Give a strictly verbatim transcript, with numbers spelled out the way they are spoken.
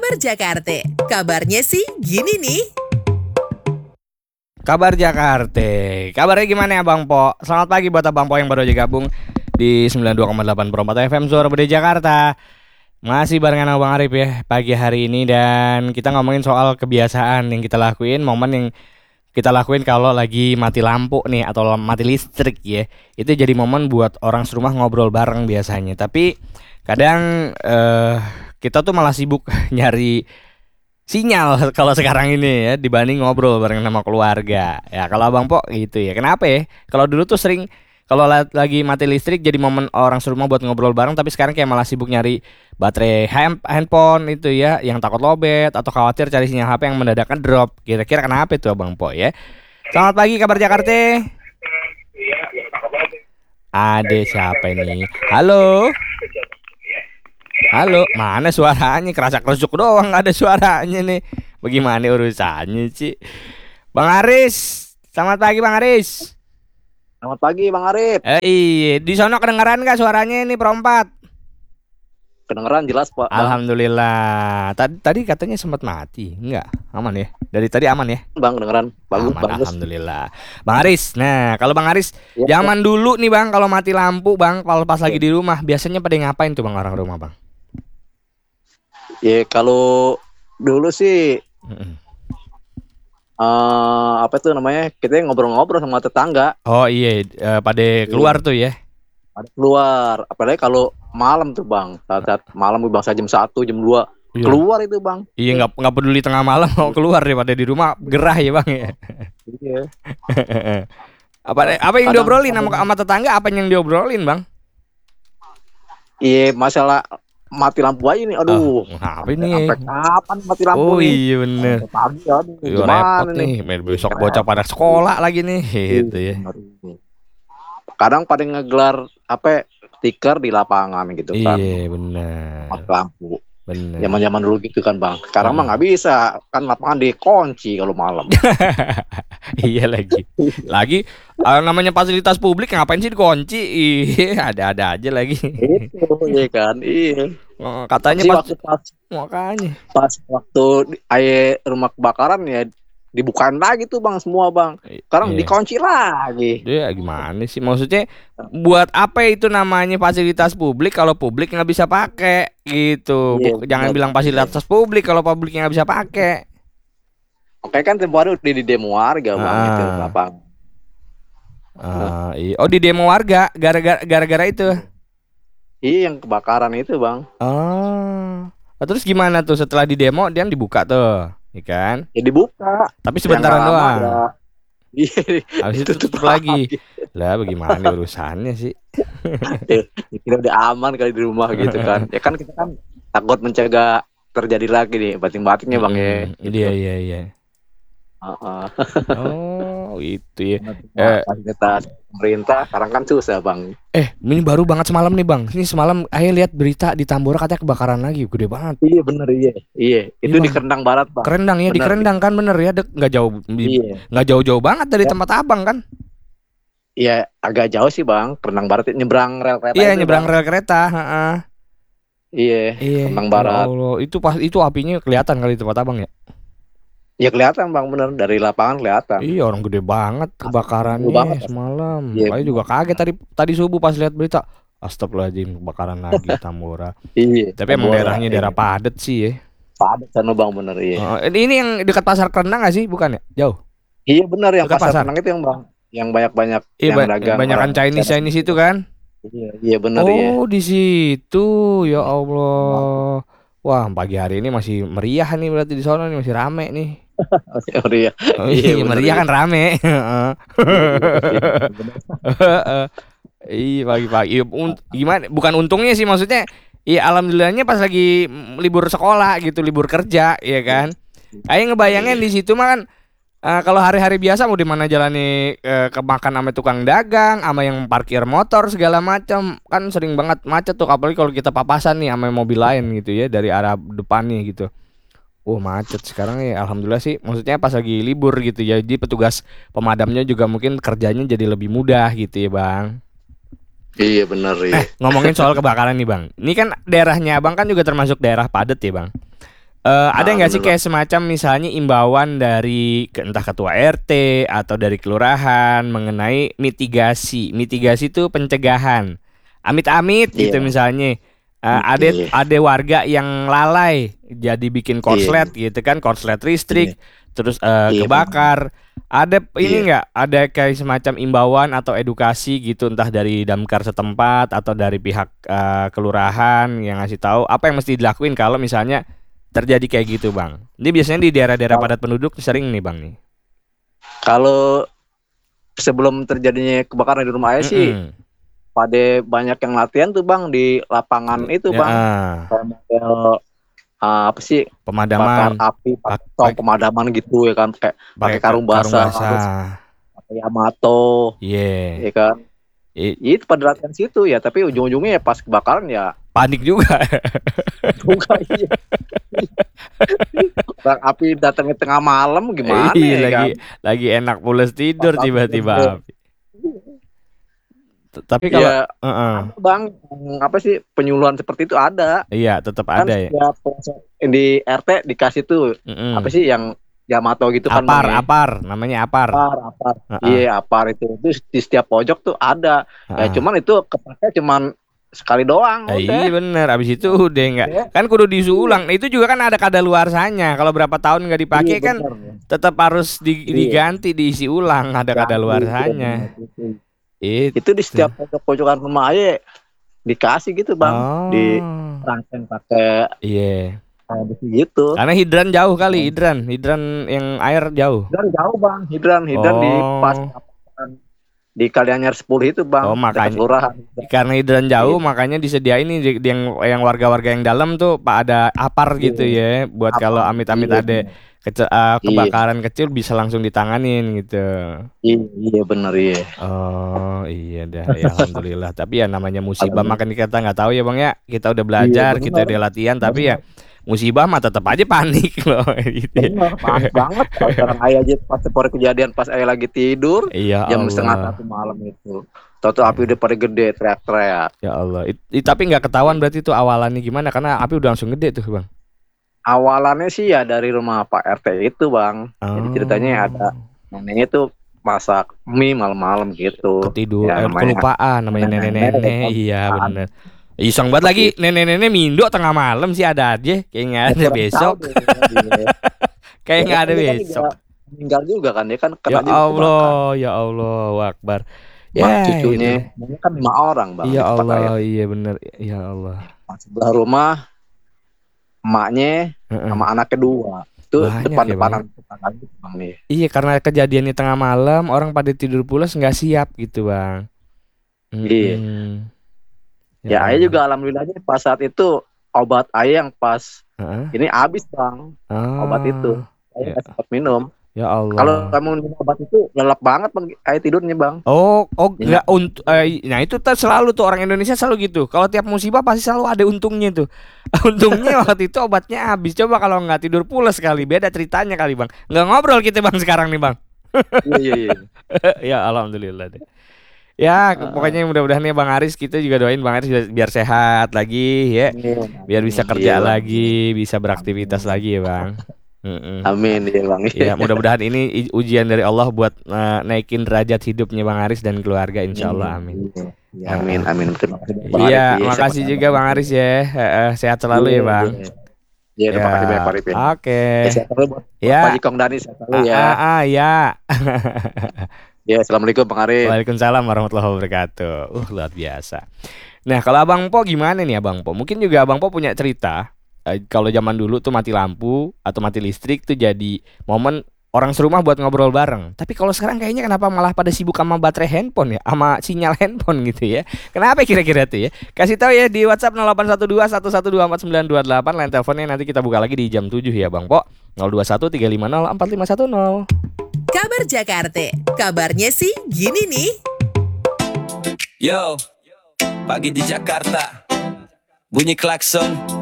Kabar Jakarta. Kabarnya sih gini nih. Kabar Jakarta. Kabarnya gimana ya Bang Po? Selamat pagi buat Abang Po yang baru aja gabung di sembilan puluh dua koma delapan per empat F M Suara Bude Jakarta. Masih barengan Abang Arif ya pagi hari ini, dan kita ngomongin soal kebiasaan yang kita lakuin, momen yang kita lakuin kalau lagi mati lampu nih atau mati listrik ya. Itu jadi momen buat orang serumah ngobrol bareng biasanya. Tapi kadang eh, kita tuh malah sibuk nyari sinyal kalau sekarang ini ya, dibanding ngobrol bareng sama keluarga. Ya kalau Abang Po gitu ya. Kenapa ya? Kalau dulu tuh sering kalau la- lagi mati listrik jadi momen orang serumah buat ngobrol bareng, tapi sekarang kayak malah sibuk nyari baterai hand- handphone itu ya, yang takut lobet atau khawatir cari sinyal H P yang mendadak drop. Kira-kira kenapa itu Abang Po ya? Selamat pagi Kabar Jakarta. Ade siapa ini? Halo. Halo, mana suaranya? Kerasak-kerusuk doang, nggak ada suaranya nih. Bagaimana urusannya sih? Bang Aris, selamat pagi Bang Aris. Selamat pagi Bang Arif. Eh, iya, di sono kedengeran nggak suaranya ini perompat? Kedengeran jelas Pak. Bang. Alhamdulillah. Tadi tadi katanya sempat mati, enggak? Aman ya? Dari tadi aman ya? Bang kedengeran. Bagus, Aman, bagus. alhamdulillah. Bang Aris, nah kalau Bang Aris, Ya, zaman dulu nih Bang, kalau mati lampu Bang, kalau pas lagi di rumah, biasanya pada ngapain tuh Bang orang rumah Bang? ya kalau dulu sih Mm-mm. eh apa itu namanya? Kita ngobrol-ngobrol sama tetangga. Oh iya, eh, pada keluar tuh ya? Ada keluar. Apalagi kalau malam tuh Bang. Saat-saat malam Bang, saya jam satu, jam dua Iya. keluar itu Bang. Iya, nggak nggak peduli tengah malam mau keluar daripada di rumah gerah ya Bang ya. Iya. Apa apa yang Kadang- diobrolin sama, kadang- sama tetangga? Apa yang diobrolin Bang? Iya, masalah mati lampu aja nih. Aduh. Nah, apa ini? Sampai kapan mati lampu Oh nih? iya bener. Sampai pagi aduh. Iya, Gimana repot nih. Main besok bocah pada sekolah lagi nih. Gitu ya. Kadang pada ngegelar apa stiker di lapangan gitu kan. Iya bener. Mati lampu. Bener. Zaman-zaman dulu gitu kan Bang. Sekarang Hmm. mah nggak bisa, kan lapangan dikunci kalau malam. Iya lagi. Lagi eh, namanya fasilitas publik ngapain sih dikunci? Iya, ada-ada aja lagi. Itu iya kan, iya. Oh, katanya Sih pas waktu pas, makanya. pas waktu di- air rumah kebakaran ya dibukain lagi tuh Bang semua Bang. Sekarang Iya. dikunci lagi. Dia gimana sih? Maksudnya buat apa itu namanya fasilitas publik kalau publik nggak bisa pakai gitu? Iya, Buk- jangan benar. bilang fasilitas publik kalau publiknya nggak bisa pakai. Oke kan tempo hari udah di demo warga Bang Ah. itu lapangan. Ah, iya. Oh di demo warga gara-gara gara-gara itu. Iya yang kebakaran itu Bang. Oh. Nah, terus gimana tuh setelah di demo dia dibuka tuh, ya kan? Ya dibuka. Tapi sebentaran Yang lama doang. ada. Iya. Habis itu tutup lagi. Lah bagaimana urusannya sih? Kita udah aman kali di rumah gitu kan. Ya kan kita kan takut mencegah terjadi lagi nih bating-batingnya Bang ya. Mm, Iya iya iya. Heeh. Oh, itu ya. Eh. Fasilitas pemerintah sekarang kan susah Bang. Eh, ini baru banget semalam nih, Bang. Ini semalam ayah lihat berita di Tambora katanya kebakaran lagi, gede banget. Iya bener iya. Iya, itu Iya, di Bang. Kendang Barat Bang. Kerendang ya, di Bener. Kerendang kan bener ya, dek nggak jauh Iya. nggak jauh-jauh banget dari Ya. tempat Abang kan? Iya, agak jauh sih Bang. Kendang Barat itu nyebrang rel kereta Iya, itu, nyebrang Bang. rel kereta, heeh. Iya, Iya. Kendang ya Barat. Allah, itu pas itu apinya kelihatan kali di tempat Abang ya? Ya kelihatan Bang bener dari lapangan kelihatan. Iya, orang gede banget kebakarannya Gede banget, semalam. Iya, Saya juga kaget tadi tadi subuh pas lihat berita. Astagfirullahaladzim, kebakaran lagi Tambora. Iya. Tapi emang Tambora, daerahnya iya. daerah padat sih ya. Padat sana Bang bener iya. Heeh. ini yang dekat pasar Kerendang nggak sih? Bukan ya? Jauh. Iya bener yang Dekat pasar pasar. Kendang itu yang Bang. Yang banyak-banyak Iya, yang ba- dagang. banyakan orang Chinese Cina. Chinese itu kan? Iya, iya bener iya. Oh, di situ. Ya Allah. Wah, pagi hari ini masih meriah nih berarti di sana nih masih rame nih. Oh, iya. Oh, Iya, iya, bener, meriah iya. kan rame. Heeh. Heeh. Iya, pagi-pagi. Iya, un- gimana? Bukan untungnya sih maksudnya. Iya, alhamdulillahnya pas lagi mm, libur sekolah gitu, libur kerja, ya kan. Ayo ngebayangin di situ mah kan eh, kalau hari-hari biasa mau di mana jalani eh, ke makan sama tukang dagang, sama yang parkir motor segala macam, kan sering banget macet tuh, apalagi kalau kita papasan nih sama mobil lain gitu ya dari arah depannya gitu. Oh macet sekarang ya, alhamdulillah sih. Maksudnya pas lagi libur gitu ya, jadi petugas pemadamnya juga mungkin kerjanya jadi lebih mudah gitu ya bang. Iya benar Eh iya. ngomongin soal kebakaran nih bang, ini kan daerahnya abang kan juga termasuk daerah padat ya bang. Eh, ada Nah, nggak sih bener, kayak semacam misalnya imbauan dari ke- entah ketua R T atau dari kelurahan mengenai mitigasi. Mitigasi itu pencegahan. Amit-amit Iya, gitu misalnya. Eh, ada iya, ada warga yang lalai jadi bikin iya, korslet gitu kan, korslet iya, listrik terus eh, iya, benar. kebakar. Ada ini Iya. nggak? Ada kayak semacam imbauan atau edukasi gitu entah dari damkar setempat atau dari pihak eh, kelurahan yang ngasih tahu apa yang mesti dilakuin kalau misalnya terjadi kayak gitu bang. Ini biasanya di daerah-daerah Kalau padat penduduk sering nih bang nih. kalau sebelum terjadinya kebakaran di rumah saya sih, Mm-mm. pada banyak yang latihan tuh bang di lapangan itu Ya, bang. ah, Kayak model ah, apa sih, bakar pemadaman, api, pak, pakai tong pak- pemadaman gitu ya kan, kayak pakai pakai ka- karung karung basah, harus basah. pakai Yamato, Iya. ya kan. I- Itu pada latihan situ ya, tapi ujung-ujungnya ya pas kebakaran ya panik juga. juga iya. Bang, api datangnya tengah malam gimana Ih, ya lagi kan? lagi enak pules Pas tidur api tiba-tiba gede. api. T- Tapi kalau Ya Heeh. ada bang, apa sih penyuluhan seperti itu ada. Iya tetap Kan ada ya. setiap polsek di R T dikasih tuh apa Mm-mm. sih yang Yamato gitu kan bang Apar, ya. apar, namanya apar. Apar, apar. Heeh, Iya, apar itu. Itu di setiap pojok tuh ada. Ya heeh. cuman itu kepake cuman sekali doang Eh, udah. iya bener, abis itu udah nggak Ya, kan kudu diisi iya, ulang. Nah, itu juga kan ada kadaluarsanya. Kalau berapa tahun nggak iya dipakai kan benar. tetap harus di- Iya, diganti diisi ulang ada ganti iya benar kadaluarsanya. itu. Itu di Itu. setiap pojok-pojokan rumah aja dikasih gitu bang, di Oh, rangkeng pakai iya. kayak besi gitu. Karena hidran jauh kali, hidran, hidran yang air jauh. Hidran jauh bang, hidran, hidran di pas Oh, di Kalianyar sepuluh itu oh bang, dekat makanya kelurahan. karena hidran jauh Iya, makanya disediain nih di- di yang yang warga-warga yang dalam tuh Pak ada apar gitu iya, ya buat apa? kalau amit-amit Iya, ada benar. kece- eh, Iya, kebakaran kecil bisa langsung ditanganin gitu. iya, iya benar iya. Oh iya dah ya alhamdulillah. Tapi ya namanya musibah Alhamdulillah. makan kita nggak tahu ya bang ya. Kita udah Iya belajar, kita benar, udah latihan, tapi ya benar, musibah mah tetap aja panik loh gitu ya. benar. Panik banget. Kalau sekarang ayah aja pas sepore kejadian pas ayah lagi tidur Iya jam setengah Allah, satu malam itu. Tahu-tahu api udah pada gede teriak-teriak. ya Allah. It- it- tapi nggak ketahuan berarti itu awalannya gimana karena api udah langsung gede tuh bang. Awalannya sih ya dari rumah Pak R T itu bang. Jadi ceritanya ada Oh, neneknya tuh masak mie malam-malam gitu. ketidur, Ya eh, namanya kelupaan namanya nenek-nenek nenek-nenek. Iya kan. bener. Iseng banget lagi nenek-nenek mindo tengah malam sih ada aja. Kayak nggak Ya, ada kurang tahu besok. deh. Dia. Kayak Ya nggak kan ada dia kan besok. juga meninggal juga kan dia kan Ya kena juga kebakar. Allah, ya Allah, Akbar. Mak Ya cucunya, itu. ini kan lima orang bang Ya di tempat Allah, ayah. iya bener. Ya Allah. Pas sebelah rumah emaknya Heeh. sama anak kedua itu Banyak ya bang. depan-depanan tetangga gitu bang nih. Iya karena kejadiannya tengah malam, orang pada tidur pulas nggak siap gitu bang. Iya. Mm-mm. Ya Ya ayah Allah. juga alhamdulillahnya pas saat itu obat ayah yang pas Heeh. ini habis bang obat itu. Ah, Ayah ya, nggak sempat minum. ya Kalau Allah. kamu minum obat itu lelap banget bang ayah tidurnya bang. Oh, oh, Nyenyak. nggak untuk, nah itu tuh selalu tuh orang Indonesia selalu gitu. Kalau tiap musibah pasti selalu ada untungnya tuh. Untungnya waktu itu obatnya habis. Coba kalau nggak tidur pulas kali, beda ceritanya kali bang. Nggak ngobrol kita bang sekarang nih bang. Iya iya iya. Ya alhamdulillah deh. Ya Ah, pokoknya mudah-mudahan ya bang Aris kita juga doain bang Aris biar, biar sehat lagi ya, amin, biar bisa amin. kerja Iya, Bang. lagi, bisa beraktivitas Amin. lagi ya bang. Mm-mm. Amin ya bang. Ya mudah-mudahan ini i- ujian dari Allah buat eh, naikin derajat hidupnya bang Aris dan keluarga insya Allah amin. Iya, iya, amin amin. Terima kasih Bang Iya, Arif. makasih sama-sama. juga Bang Aris ya. Heeh, sehat selalu ya, Bang. Iya, iya, terima kasih banyak Pak Arif ya. Oke. Ya, sehat selalu buat Ya. Pak Jikong Dani sehat selalu Ah, ya. ah, ah, ya. Ya, assalamualaikum Bang Arif. Waalaikumsalam warahmatullahi wabarakatuh. Uh, luar biasa. Nah, kalau Abang Po gimana nih Abang Po? Mungkin juga Abang Po punya cerita. Eh, kalau zaman dulu tuh mati lampu atau mati listrik tuh jadi momen orang serumah buat ngobrol bareng. Tapi kalau sekarang kayaknya kenapa malah pada sibuk sama baterai handphone ya, sama sinyal handphone gitu ya. Kenapa kira-kira tuh ya? Kasih tahu ya di WhatsApp nol delapan satu dua satu satu dua empat sembilan dua delapan, line teleponnya nanti kita buka lagi di jam tujuh ya Bang Po. nol dua satu tiga lima nol empat lima satu nol. Kabar Jakarta, kabarnya sih gini nih. Yo, pagi di Jakarta, bunyi klakson